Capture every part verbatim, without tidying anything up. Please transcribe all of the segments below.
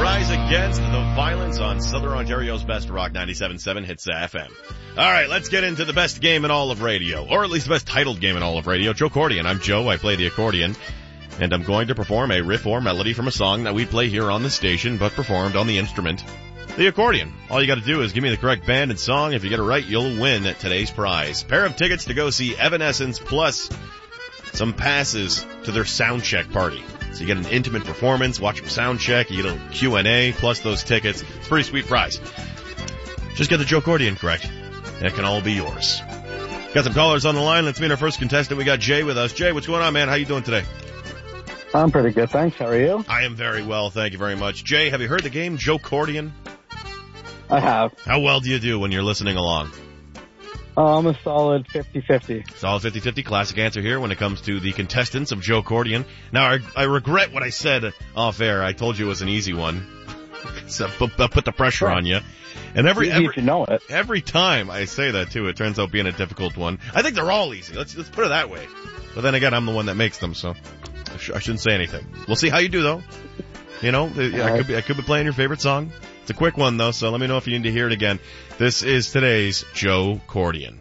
Rise Against the Violence on Southern Ontario's Best Rock ninety-seven point seven Hits F M. All right, let's get into the best game in all of radio, or at least the best titled game in all of radio, Joe Accordion. I'm Joe, I play the accordion, and I'm going to perform a riff or melody from a song that we play here on the station, but performed on the instrument, the accordion. All you got to do is give me the correct band and song. If you get it right, you'll win today's prize. Pair of tickets to go see Evanescence, plus some passes to their sound check party. So you get an intimate performance, watch them sound check, you get a Q and A, plus those tickets. It's a pretty sweet prize. Just get the Joe Accordion correct, and it can all be yours. Got some callers on the line. Let's meet our first contestant. We got Jay with us. Jay, what's going on, man? How you doing today? I'm pretty good, thanks. How are you? I am very well, thank you very much. Jay, have you heard the game Joe Accordion? I have. How well do you do when you're listening along? Uh, I'm a solid fifty-fifty. Solid fifty-fifty, classic answer here when it comes to the contestants of Joe Accordion. Now, I, I regret what I said off air. I told you it was an easy one. So put, put the pressure Sure. on you. And every, Easy every, if you know it. every time I say that, too, it turns out being a difficult one. I think they're all easy. Let's, let's put it that way. But then again, I'm the one that makes them, so I, sh- I shouldn't say anything. We'll see how you do, though. You know, I right. could be, I could be playing your favorite song. It's a quick one, though, so let me know if you need to hear it again. This is today's Joe Accordion.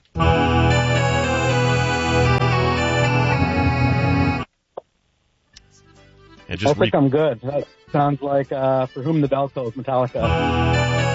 And I just think re- I'm good. That sounds like uh, For Whom the Bell Tolls, Metallica.